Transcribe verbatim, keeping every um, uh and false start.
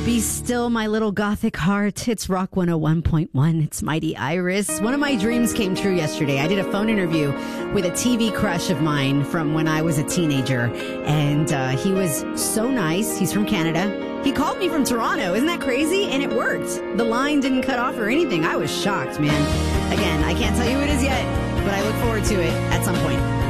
Be still, my little gothic heart. It's Rock one oh one point one. It's Mighty Iris. One of my dreams came true yesterday. I did a phone interview with a T V crush of mine from when I was a teenager. And uh, he was so nice. He's from Canada. He called me from Toronto. Isn't that crazy? And it worked. The line didn't cut off or anything. I was shocked, man. Again, I can't tell you who it is yet, but I look forward to it at some point.